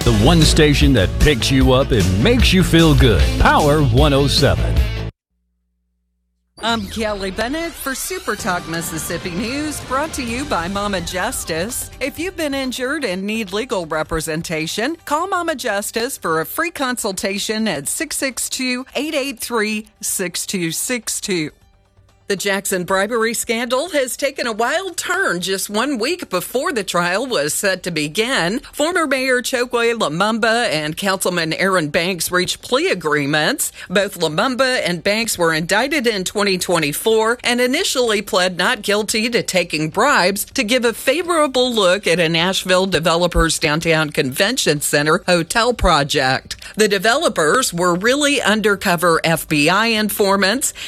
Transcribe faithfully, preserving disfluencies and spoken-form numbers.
The one station that picks you up and makes you feel good. Power one oh seven. I'm Kelly Bennett for Super Talk Mississippi News, brought to you by Mama Justice. If you've been injured and need legal representation, call Mama Justice for a free consultation at six six two, eight eight three, six two six two. The Jackson bribery scandal has taken a wild turn just one week before the trial was set to begin. Former Mayor Chokwe Lumumba and Councilman Aaron Banks reached plea agreements. Both Lumumba and Banks were indicted in twenty twenty-four and initially pled not guilty to taking bribes to give a favorable look at a Nashville developer's downtown convention center hotel project. The developers were really undercover F B I informants,